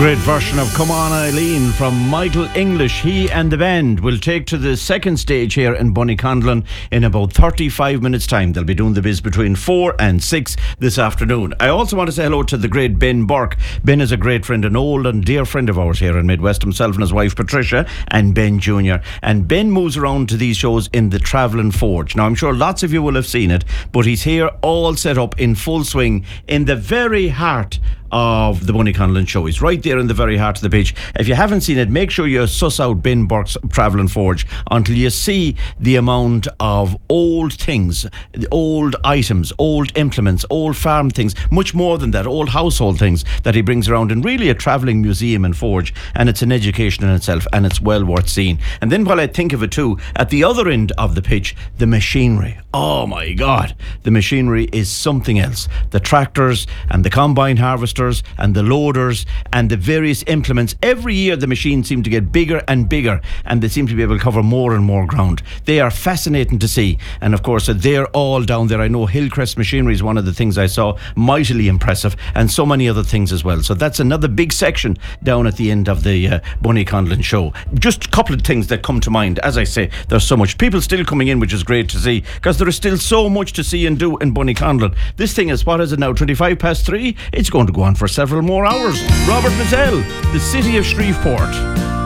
Great version of Come On Eileen from Michael English. He and the band will take to the second stage here in Bonnyconlon in about 35 minutes time. They'll be doing the biz between 4 and 6 this afternoon. I also want to say hello to the great Ben Burke. Ben is a great friend, an old and dear friend of ours here in Midwest, himself and his wife Patricia, and Ben Jr. And Ben moves around to these shows in the Travelling Forge. Now I'm sure lots of you will have seen it, but he's here all set up in full swing in the very heart of the Bonnyconlon show. He's right there in the very heart of the pitch. If you haven't seen it, make sure you suss out Ben Burke's Travelling Forge until you see the amount of old things, old items, old implements, old farm things, much more than that, old household things that he brings around in really a travelling museum and forge, and it's an education in itself, and it's well worth seeing. And then while I think of it too, at the other end of the pitch, the machinery. Oh my God, the machinery is something else. The tractors and the combine harvesters and the loaders and the various implements. Every year the machines seem to get bigger and bigger, and they seem to be able to cover more and more ground. They are fascinating to see, and of course they're all down there. I know Hillcrest Machinery is one of the things I saw, mightily impressive, and so many other things as well. So that's another big section down at the end of the Bonnyconlon show. Just a couple of things that come to mind. As I say, there's so much people still coming in, which is great to see, because there is still so much to see and do in Bonnyconlon. This thing is, what is it now, 25 past 3? It's going to go on for several more hours. Robert Mazzell, the city of Shreveport.